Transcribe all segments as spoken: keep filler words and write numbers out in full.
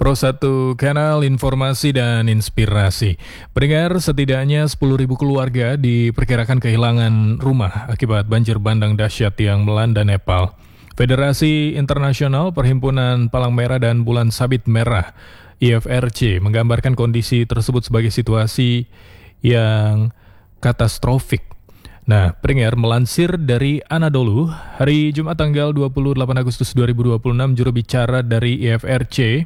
Pro satu Kanal Informasi dan Inspirasi. Pendengar, setidaknya sepuluh ribu keluarga diperkirakan kehilangan rumah akibat banjir bandang dahsyat yang melanda Nepal. Federasi Internasional Perhimpunan Palang Merah dan Bulan Sabit Merah I F R C menggambarkan kondisi tersebut sebagai situasi yang katastrofik. Nah, pendengar, melansir dari Anadolu, hari Jumat tanggal dua puluh delapan Agustus dua ribu dua puluh enam, juru bicara dari I F R C,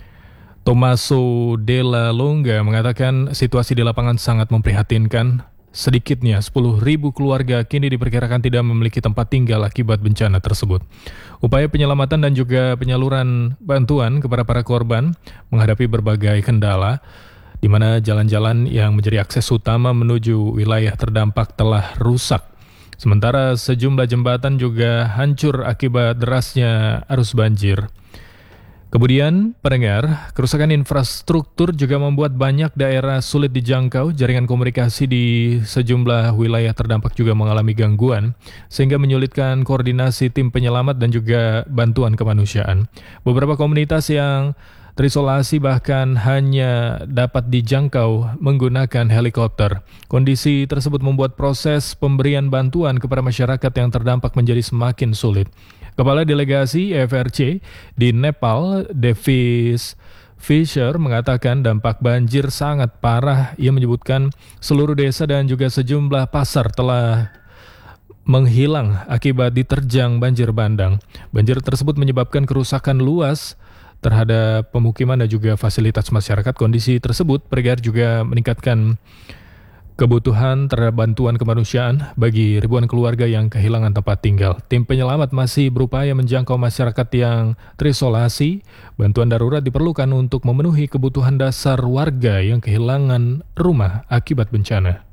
Tommaso Della Longga, mengatakan situasi di lapangan sangat memprihatinkan. Sedikitnya sepuluh ribu keluarga kini diperkirakan tidak memiliki tempat tinggal akibat bencana tersebut. Upaya penyelamatan dan juga penyaluran bantuan kepada para korban menghadapi berbagai kendala, di mana jalan-jalan yang menjadi akses utama menuju wilayah terdampak telah rusak. Sementara sejumlah jembatan juga hancur akibat derasnya arus banjir. Kemudian, pendengar, kerusakan infrastruktur juga membuat banyak daerah sulit dijangkau. Jaringan komunikasi di sejumlah wilayah terdampak juga mengalami gangguan, sehingga menyulitkan koordinasi tim penyelamat dan juga bantuan kemanusiaan. Beberapa komunitas yang terisolasi bahkan hanya dapat dijangkau menggunakan helikopter. Kondisi tersebut membuat proses pemberian bantuan kepada masyarakat yang terdampak menjadi semakin sulit. Kepala Delegasi I F R C di Nepal, Davis Fisher, mengatakan dampak banjir sangat parah. Ia menyebutkan seluruh desa dan juga sejumlah pasar telah menghilang akibat diterjang banjir bandang. Banjir tersebut menyebabkan kerusakan luas terhadap pemukiman dan juga fasilitas masyarakat. Kondisi tersebut bergerak juga meningkatkan kebutuhan terhadap bantuan kemanusiaan bagi ribuan keluarga yang kehilangan tempat tinggal. Tim penyelamat masih berupaya menjangkau masyarakat yang terisolasi. Bantuan darurat diperlukan untuk memenuhi kebutuhan dasar warga yang kehilangan rumah akibat bencana.